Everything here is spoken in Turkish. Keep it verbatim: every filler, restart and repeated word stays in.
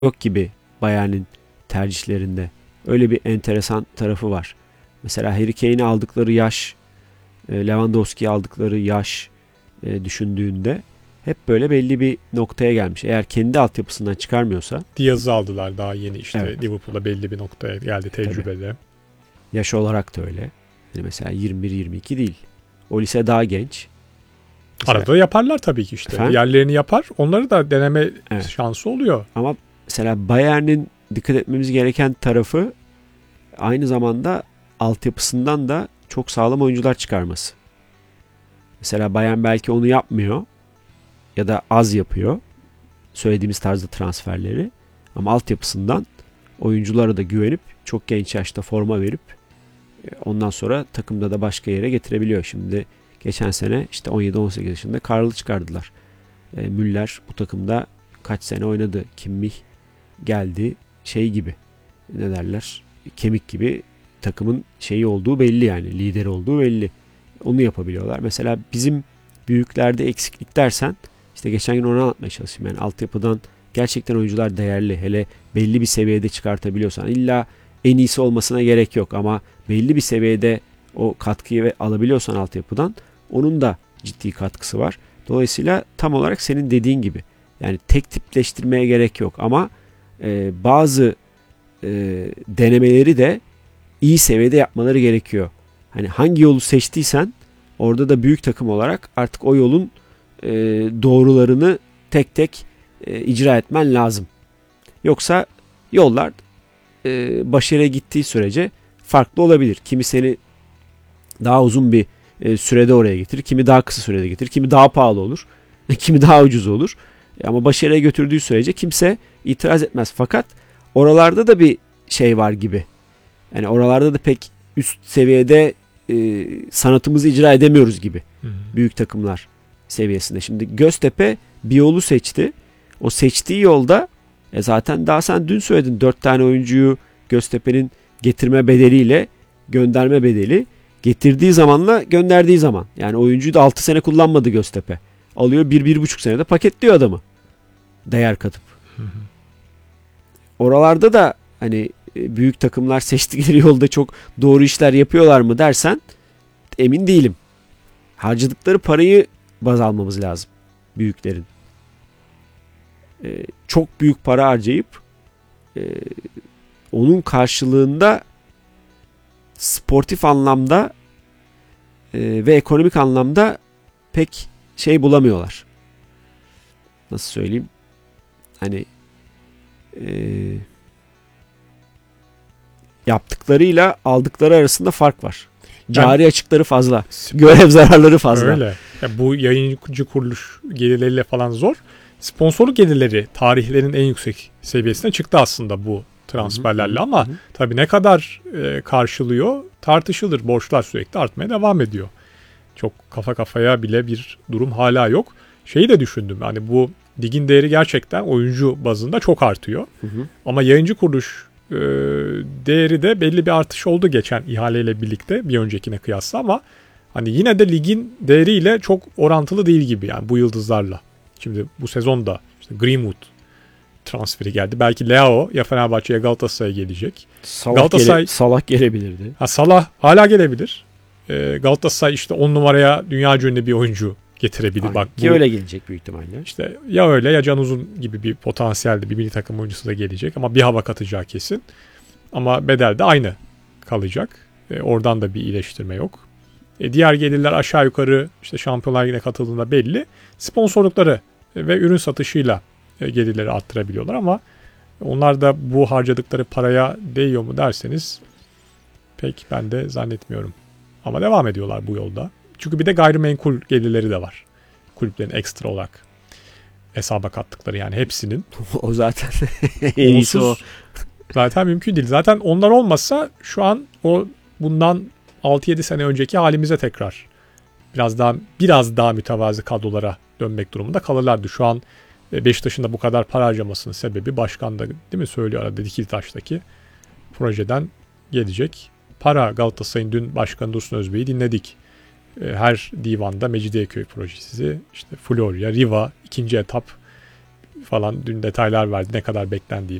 yok gibi Bayern'in tercihlerinde. Öyle bir enteresan tarafı var. Mesela Harry Kane'i aldıkları yaş, Lewandowski'yi aldıkları yaş düşündüğünde hep böyle belli bir noktaya gelmiş. Eğer kendi altyapısından çıkarmıyorsa. Diaz'ı aldılar daha yeni işte. Evet. Liverpool'da belli bir noktaya geldi tecrübeli. Tabii. Yaş olarak da öyle. Yani mesela yirmi bir yirmi iki değil. O lise daha genç. Mesela, arada yaparlar tabii ki işte. Efendim? Yerlerini yapar. Onları da deneme evet. şansı oluyor. Ama mesela Bayern'in dikkat etmemiz gereken tarafı aynı zamanda altyapısından da çok sağlam oyuncular çıkarması. Mesela Bayern belki onu yapmıyor ya da az yapıyor. Söylediğimiz tarzda transferleri. Ama altyapısından oyunculara da güvenip çok genç yaşta forma verip ondan sonra takımda da başka yere getirebiliyor. Şimdi geçen sene işte on yedi on sekiz yaşında Karl'ı çıkardılar. E, Müller bu takımda kaç sene oynadı. Kimmich geldi şey gibi ne derler kemik gibi takımın şeyi olduğu belli yani lideri olduğu belli. Onu yapabiliyorlar. Mesela bizim büyüklerde eksiklik dersen işte geçen gün onu anlatmaya çalıştım. Yani altyapıdan gerçekten oyuncular değerli. Hele belli bir seviyede çıkartabiliyorsan illa en iyisi olmasına gerek yok ama belli bir seviyede o katkıyı alabiliyorsan altyapıdan onun da ciddi katkısı var. Dolayısıyla tam olarak senin dediğin gibi yani tek tipleştirmeye gerek yok ama e, bazı e, denemeleri de iyi seviyede yapmaları gerekiyor. Hani hangi yolu seçtiysen orada da büyük takım olarak artık o yolun e, doğrularını tek tek e, icra etmen lazım. Yoksa yollar e, başarıya gittiği sürece farklı olabilir. Kimi seni daha uzun bir e, sürede oraya getirir, kimi daha kısa sürede getirir, kimi daha pahalı olur, kimi daha ucuz olur. E, ama başarıya götürdüğü sürece kimse itiraz etmez. Fakat oralarda da bir şey var gibi. Yani oralarda da pek üst seviyede e, sanatımızı icra edemiyoruz gibi. Hı hı. Büyük takımlar seviyesinde. Şimdi Göztepe bir yolu seçti. O seçtiği yolda e zaten daha sen dün söyledin dört tane oyuncuyu Göztepe'nin getirme bedeliyle gönderme bedeli getirdiği zamanla gönderdiği zaman. Yani oyuncuyu da altı sene kullanmadı Göztepe. Alıyor bir bir buçuk senede paketliyor adamı. Değer katıp. Hı hı. Oralarda da hani büyük takımlar seçtikleri yolda çok doğru işler yapıyorlar mı dersen emin değilim. Harcadıkları parayı baz almamız lazım büyüklerin. Ee, çok büyük para harcayıp e, onun karşılığında sportif anlamda e, ve ekonomik anlamda pek şey bulamıyorlar. Nasıl söyleyeyim? Hani eee yaptıklarıyla aldıkları arasında fark var. Cari yani, açıkları fazla. Görev zararları fazla. Öyle. Ya bu yayıncı kuruluş gelirleriyle falan zor. Sponsorluk gelirleri tarihlerin en yüksek seviyesine çıktı aslında bu transferlerle hı hı. ama hı hı. tabii ne kadar e, karşılıyor tartışılır. Borçlar sürekli artmaya devam ediyor. Çok kafa kafaya bile bir durum hala yok. Şeyi de düşündüm. Hani bu ligin değeri gerçekten oyuncu bazında çok artıyor. Hı hı. Ama yayıncı kuruluş değeri de belli bir artış oldu geçen ihaleyle birlikte bir öncekine kıyasla ama hani yine de ligin değeriyle çok orantılı değil gibi yani bu yıldızlarla. Şimdi bu sezonda işte Greenwood transferi geldi. Belki Leao ya Fenerbahçe'ye Galatasaray'a gelecek. Salah, Galatasaray, gele, Salah gelebilirdi. Ha, Salah hala gelebilir. Ee, Galatasaray işte on numaraya dünyaca ünlü bir oyuncu getirebilir. Aynen. Bak bu, ki öyle gelecek büyük ihtimalle. İşte ya öyle ya Can Uzun gibi bir potansiyelde bir milli takım oyuncusu da gelecek ama bir hava katacağı kesin. Ama bedel de aynı kalacak. E, oradan da bir iyileştirme yok. E, diğer gelirler aşağı yukarı işte Şampiyonlar Ligi'ne katıldığında belli. Sponsorlukları ve ürün satışıyla e, gelirleri arttırabiliyorlar ama onlar da bu harcadıkları paraya değiyor mu derseniz pek ben de zannetmiyorum. Ama devam ediyorlar bu yolda. Çünkü bir de gayrimenkul gelirleri de var. Kulüplerin ekstra olarak hesaba kattıkları yani hepsinin. O zaten en iyisi o. Zaten mümkün değil. Zaten onlar olmasa şu an o bundan altı yedi sene önceki halimize tekrar biraz daha biraz daha mütevazı kadrolara dönmek durumunda kalırlardı. Şu an Beşiktaş'ın da bu kadar para harcamasının sebebi başkan da değil mi söylüyor arada Dikiltaş'taki projeden gelecek para. Galatasaray'ın dün Başkanı Dursun Özbey'i dinledik. Her divanda Mecidiyeköy projesi, işte Florya, Riva, ikinci etap falan dün detaylar verdi ne kadar beklendiği